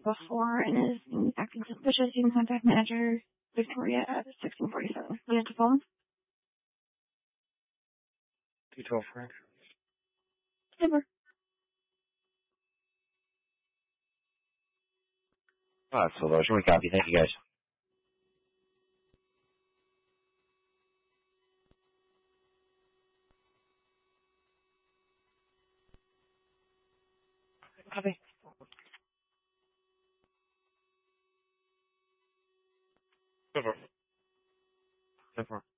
before and is acting suspicious. You can contact manager Victoria at 1647. We have to phone? 212 Frank. Super. So those we copy. Thank you guys. Copy. Super.